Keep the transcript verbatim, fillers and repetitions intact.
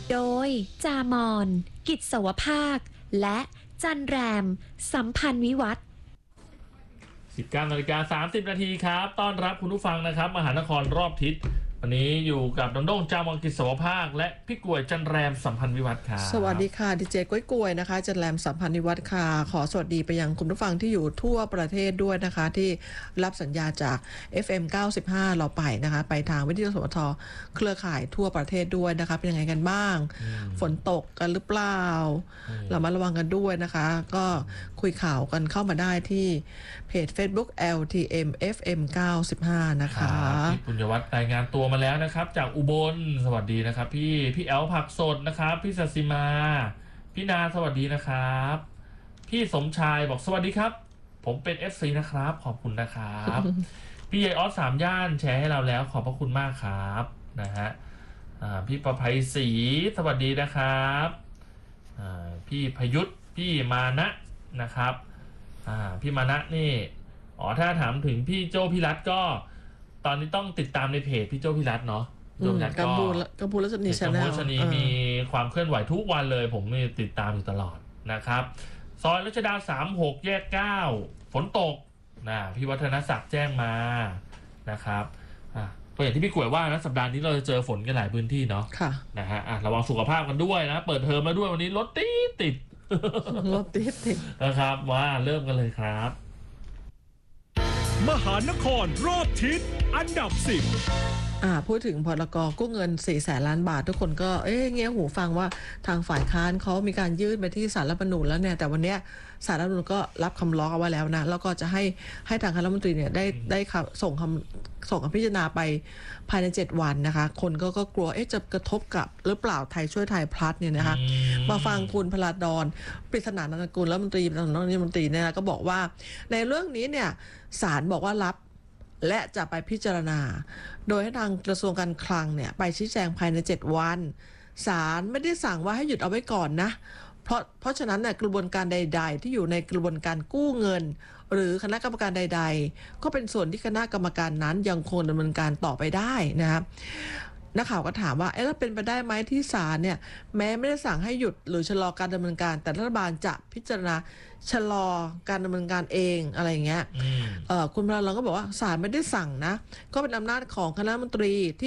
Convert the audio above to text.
โดยจามอน กิจสวภาค และจันแรม สัมพันธ์วิวัฒน์สิบเก้านาฬิกาสามสิบนาทีครับต้อนรับคุณผู้ฟังนะครับมหานครรอบทิศวันนี้อยู่กับดงดงจามองกิจสวภาคและพี่กล้วยจันแรมสัมพันธ์วิวัฒน์ค่ะสวัสดีค่ะดีเจก้อยกล้วยนะคะจันแรมสัมพันธ์วิวัฒน์ค่ะขอสวัสดีไปยังคุณผู้ฟังที่อยู่ทั่วประเทศด้วยนะคะที่รับสัญญาจาก เอฟ เอ็ม เก้าสิบห้า เราไปนะคะไปทางวิทยุสวทเครือข่ายทั่วประเทศด้วยนะคะเป็นยังไงกันบ้างฝนตกกันหรือเปล่าเรามาระวังกันด้วยนะคะก็คุยข่าวกันเข้ามาได้ที่เพจ Facebook แอล ที เอ็ม เอฟ เอ็ม เก้าสิบห้า นะคะพี่ปุญญวัฒน์รายงานตัวมาแล้วนะครับจากอุบลสวัสดีนะครับพี่พี่แอลผักสดนะครับพี่ศศิมาพี่นาสวัสดีนะครับพี่สมชายบอกสวัสดีครับผมเป็น เอฟ ซี นะครับขอบคุณนะครับ พี่ใหญ่ออสสามย่านแชร์ให้เราแล้วขอบพระคุณมากครับนะฮะพี่ประภัยศรีสวัสดีนะครับพี่พยุทธพี่มานะนะครับพี่มานะนี่อ๋อถ้าถามถึงพี่โจพี่รัตก็ตอนนี้ต้องติดตามในเพจพี่โจพี่รัตเนาะโจพี่รัตก็กัมพูรัชนีชาแนลกัมพูรัชนีมีความเคลื่อนไหวทุกวันเลยผมมีติดตามอยู่ตลอดนะครับซอยรัชดาสามหกแยกเก้าฝนตกนะพี่วัฒนศักดิ์แจ้งมานะครับอ่ะก็อย่างที่พี่กล้วยว่านะสัปดาห์นี้เราจะเจอฝนกันหลายพื้นที่เนาะค่ะนะฮะอ่ะระวังสุขภาพกันด้วยนะเปิดเทอมแล้วด้วยวันนี้รถติดติดรถติดติดนะครับว่าเริ่มกันเลยครับมหานครรอบทิศอันดับสิบอ่าพูดถึงพรกกู้เงินสี่แสนล้านบาททุกคนก็เอ๊ะเงี้ยหูฟังว่าทางฝ่ายค้านเขามีการยื่นไปที่ศาลรัฐธรรมนูญแล้วเนี่ยแต่วันเนี้ยศาลรัฐธรรมนูญก็รับคำร้องเอาไว้แล้วนะแล้วก็จะให้ให้ทางคณะรัฐมนตรีเนี่ยได้ได้ส่งคำส่งคำพิจารณาไปภายในเจ็ดวันนะคะคนก็ก็กลัวเอ๊ะจะกระทบกับหรือเปล่าไทยช่วยไทยพลัสเนี่ยนะคะมาฟังคุณพลาดอนปริศนานันทกุลรัฐมนตรีรัฐมนตรีเนี่ยก็บอกว่าในเรื่องนี้เนี่ยศาลบอกว่ารับและจะไปพิจารณาโดยให้ทางกระทรวงการคลังเนี่ยไปชี้แจงภายในเจ็ดวันศาลไม่ได้สั่งว่าให้หยุดเอาไว้ก่อนนะเพราะเพราะฉะนั้นเนี่ยกระบวนการใดๆที่อยู่ในกระบวนการกู้เงินหรือคณะกรรมการใดๆก็เป็นส่วนที่คณะกรรมการนั้นยังคงดำเนินการต่อไปได้นะครับนักข่าวก็ถามว่าเอ๊ะแล้วเป็นไปได้ไหมที่ศาลเนี่ยแม้ไม่ได้สั่งให้หยุดหรือชะลอการดำเนินการแต่รัฐบาลจะพิจารณาชะลอการดำเนินการเองอะไรอย่างเงี้ยคุณพลาดอนก็บอกว่าศาลไม่ได้สั่งนะก็เป็นอำนาจของคณะรัฐมนตรีที่